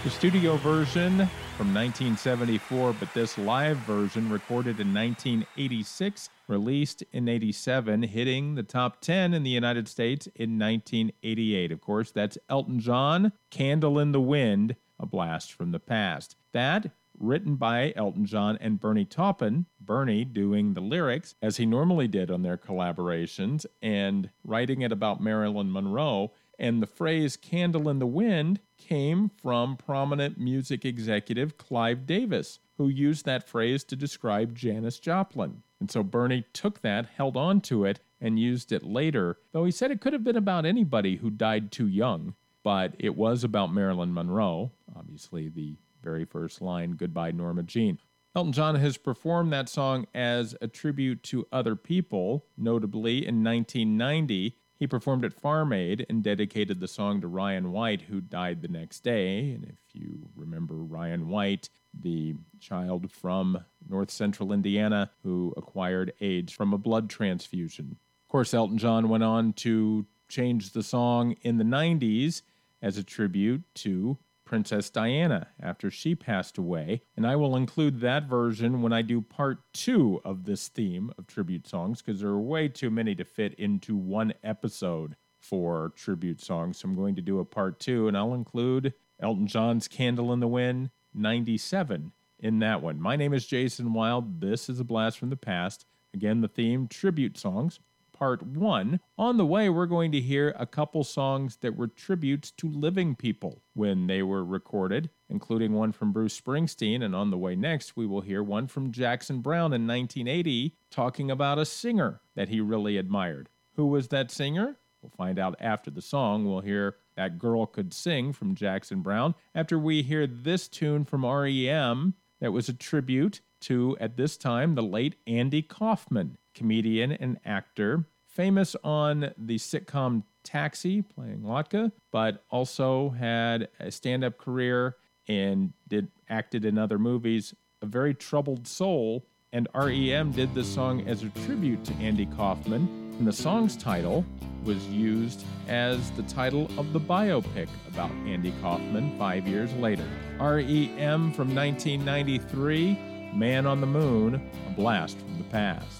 The studio version from 1974, but this live version recorded in 1986, released in 87, hitting the top 10 in the United States in 1988. Of course, that's Elton John, Candle in the Wind, a blast from the past. That, written by Elton John and Bernie Taupin, Bernie doing the lyrics, as he normally did on their collaborations, and writing it about Marilyn Monroe. And the phrase Candle in the Wind came from prominent music executive Clive Davis, who used that phrase to describe Janis Joplin. And so Bernie took that, held on to it, and used it later, though he said it could have been about anybody who died too young. But it was about Marilyn Monroe, obviously the very first line, Goodbye Norma Jean. Elton John has performed that song as a tribute to other people, notably in 1990. He performed at Farm Aid and dedicated the song to Ryan White, who died the next day. And if you remember Ryan White, the child from North Central Indiana who acquired AIDS from a blood transfusion. Of course, Elton John went on to change the song in the 90s as a tribute to Princess Diana after she passed away, and I will include that version when I do part 2 of this theme of tribute songs, because there are way too many to fit into one episode for tribute songs, so I'm going to do a part 2, and I'll include Elton John's Candle in the Wind 97 in that one. My name is Jason Wild. This is A Blast from the Past. Again, the theme, tribute songs. Part 1. On the way, we're going to hear a couple songs that were tributes to living people when they were recorded, including one from Bruce Springsteen, and on the way next, we will hear one from Jackson Browne in 1980, talking about a singer that he really admired. Who was that singer? We'll find out after the song. We'll hear That Girl Could Sing from Jackson Browne, after we hear this tune from REM that was a tribute to, at this time, the late Andy Kaufman, comedian and actor, famous on the sitcom Taxi, playing Lotka, but also had a stand-up career and acted in other movies. A very troubled soul, and REM did this song as a tribute to Andy Kaufman, and the song's title was used as the title of the biopic about Andy Kaufman 5 years later. REM from 1993, Man on the Moon, a blast from the past.